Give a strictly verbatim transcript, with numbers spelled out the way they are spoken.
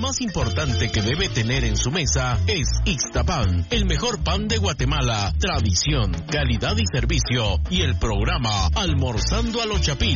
más importante que debe tener en su mesa es Ixtapan, el mejor pan de Guatemala, tradición, calidad y servicio, y el programa Almorzando a los Chapín.